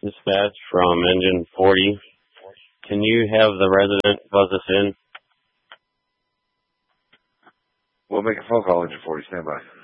Dispatch from engine 40. Can you have the resident buzz us in? We'll make a phone call, engine 40. Stand by.